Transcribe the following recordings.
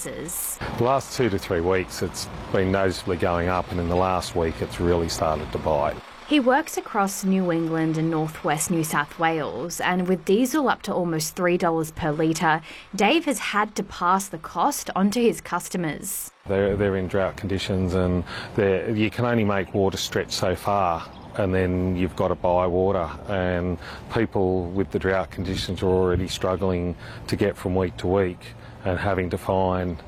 prices. The last 2 to 3 weeks it's been noticeably going up, and in the last week it's really started to bite. He works across New England and northwest New South Wales, and with diesel up to almost $3 per litre, Dave has had to pass the cost onto his customers. They're in drought conditions, and you can only make water stretch so far, and then you've got to buy water, and people with the drought conditions are already struggling to get from week to week, and having to find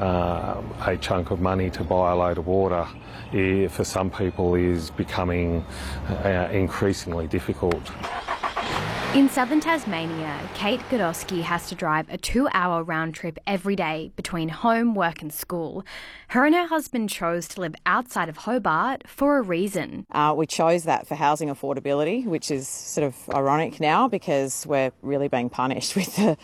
a chunk of money to buy a load of water for some people is becoming increasingly difficult. In southern Tasmania, Kate Godowski has to drive a 2-hour round trip every day between home, work and school. Her and her husband chose to live outside of Hobart for a reason. We chose that for housing affordability, which is sort of ironic now because we're really being punished with the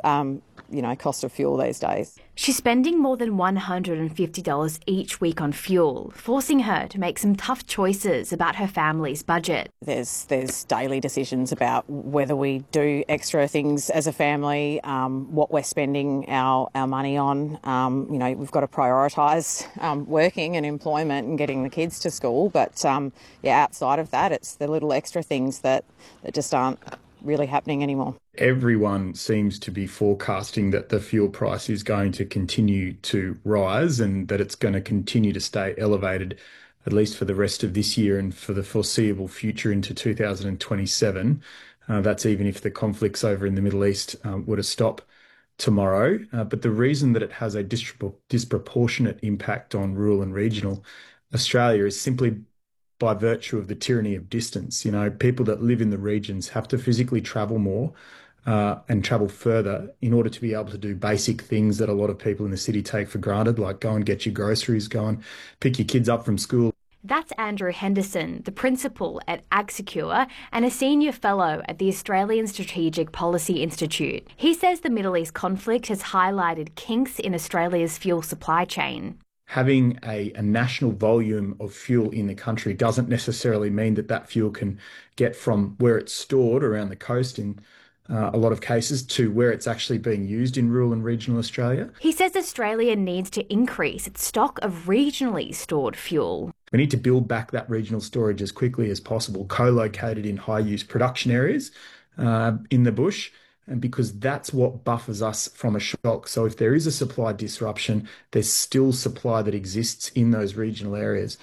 cost of fuel these days. She's spending more than $150 each week on fuel, forcing her to make some tough choices about her family's budget. There's daily decisions about whether we do extra things as a family, what we're spending our money on. We've got to prioritise working and employment and getting the kids to school. But outside of that, it's the little extra things that just aren't really happening anymore. Everyone seems to be forecasting that the fuel price is going to continue to rise and that it's going to continue to stay elevated, at least for the rest of this year and for the foreseeable future into 2027. That's even if the conflicts over in the Middle East were to stop tomorrow. But the reason that it has a disproportionate impact on rural and regional Australia is simply by virtue of the tyranny of distance. People that live in the regions have to physically travel more and travel further in order to be able to do basic things that a lot of people in the city take for granted, like go and get your groceries, go and pick your kids up from school. That's Andrew Henderson, the principal at AgSecure and a senior fellow at the Australian Strategic Policy Institute. He says the Middle East conflict has highlighted kinks in Australia's fuel supply chain. Having a national volume of fuel in the country doesn't necessarily mean that fuel can get from where it's stored around the coast in a lot of cases to where it's actually being used in rural and regional Australia. He says Australia needs to increase its stock of regionally stored fuel. We need to build back that regional storage as quickly as possible, co-located in high-use production areas in the bush, and because that's what buffers us from a shock. So if there is a supply disruption, there's still supply that exists in those regional areas.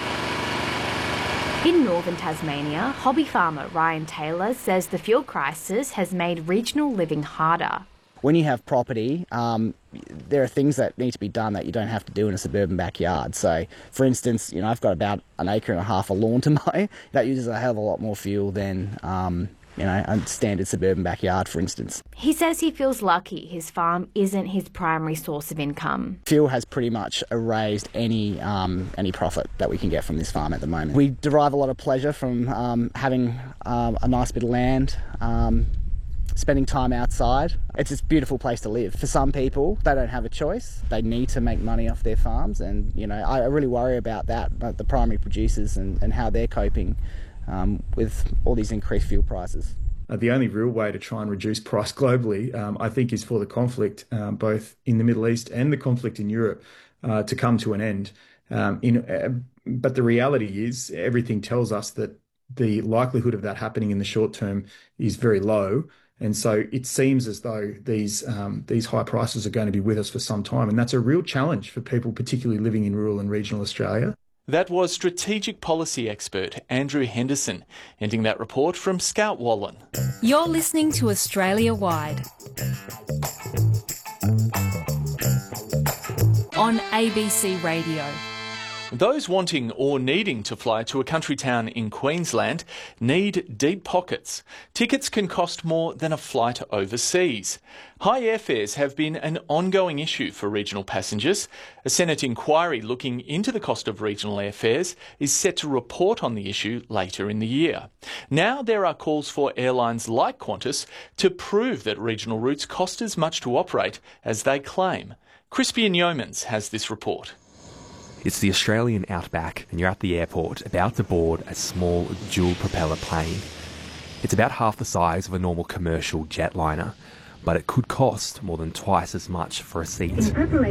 In northern Tasmania, hobby farmer Ryan Taylor says the fuel crisis has made regional living harder. When you have property, there are things that need to be done that you don't have to do in a suburban backyard. So, for instance, I've got about 1.5 acres of lawn to mow. That uses a hell of a lot more fuel than a standard suburban backyard, for instance. He says he feels lucky his farm isn't his primary source of income. Fuel has pretty much erased any profit that we can get from this farm at the moment. We derive a lot of pleasure from having a nice bit of land, spending time outside. It's a beautiful place to live. For some people, they don't have a choice. They need to make money off their farms, and I really worry about that, the primary producers and how they're coping with all these increased fuel prices. The only real way to try and reduce price globally, I think, is for the conflict, both in the Middle East and the conflict in Europe, to come to an end. But the reality is, everything tells us that the likelihood of that happening in the short term is very low. And so it seems as though these high prices are going to be with us for some time. And that's a real challenge for people, particularly living in rural and regional Australia. That was strategic policy expert Andrew Henderson, ending that report from Scout Wallen. You're listening to Australia Wide on ABC Radio. Those wanting or needing to fly to a country town in Queensland need deep pockets. Tickets can cost more than a flight overseas. High airfares have been an ongoing issue for regional passengers. A Senate inquiry looking into the cost of regional airfares is set to report on the issue later in the year. Now there are calls for airlines like Qantas to prove that regional routes cost as much to operate as they claim. Crispian Yeomans has this report. It's the Australian outback and you're at the airport about to board a small dual propeller plane. It's about half the size of a normal commercial jetliner, but it could cost more than twice as much for a seat.